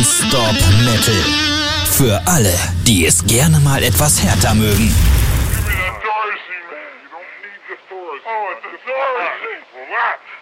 Non-Stop Metal. Für alle, die es gerne mal etwas härter mögen. Give me that Darcy, man. You don't need the Thorcy. Oh, it's a Darcy. Well, what?